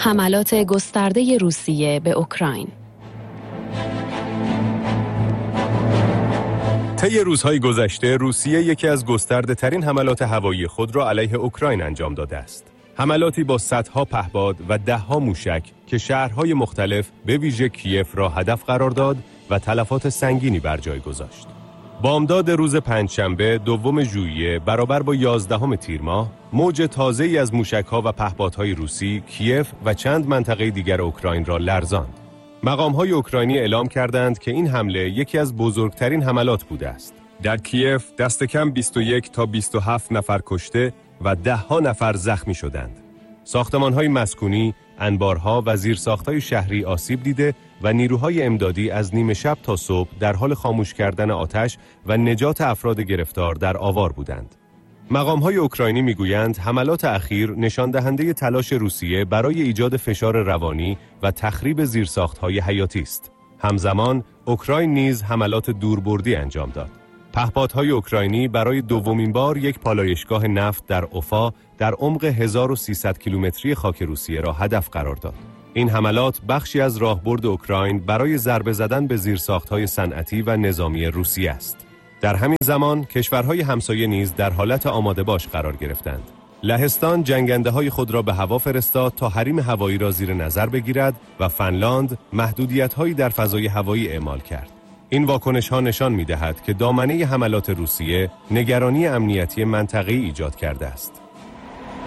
حملات گسترده روسیه به اوکراین. طی روزهای گذشته روسیه یکی از گسترده‌ترین حملات هوایی خود را علیه اوکراین انجام داده است. حملاتی با صدها پهپاد و ده‌ها موشک که شهرهای مختلف به ویژه کیف را هدف قرار داد و تلفات سنگینی بر جای گذاشت. بامداد روز پنجشنبه دوم ژوئیه برابر با 11 تیر ماه، موج تازه‌ای از موشک‌ها و پهپادهای روسی کیف و چند منطقه دیگر اوکراین را لرزاند. مقام‌های اوکراینی اعلام کردند که این حمله یکی از بزرگترین حملات بوده است. در کیف دست کم 21 تا 27 نفر کشته و ده‌ها نفر زخمی شدند. ساختمان‌های مسکونی، انبارها و زیرساخت‌های شهری آسیب دیده و نیروهای امدادی از نیمه شب تا صبح در حال خاموش کردن آتش و نجات افراد گرفتار در آوار بودند. مقام‌های اوکراینی می‌گویند حملات اخیر نشان دهنده تلاش روسیه برای ایجاد فشار روانی و تخریب زیرساخت‌های حیاتی است. همزمان اوکراین نیز حملات دوربردی انجام داد. پهپادهای اوکراینی برای دومین بار یک پالایشگاه نفت در اوفا در عمق 1300 کیلومتری خاک روسیه را هدف قرار داد. این حملات بخشی از راهبرد اوکراین برای ضربه زدن به زیرساخت‌های صنعتی و نظامی روسیه است. در همین زمان کشورهای همسایه نیز در حالت آماده باش قرار گرفتند. لهستان جنگنده‌های خود را به هوا فرستاد تا حریم هوایی را زیر نظر بگیرد و فنلاند محدودیت‌هایی در فضای هوایی اعمال کرد. این واکنش‌ها نشان می‌دهد که دامنه حملات روسیه نگرانی امنیتی منطقه‌ای ایجاد کرده است.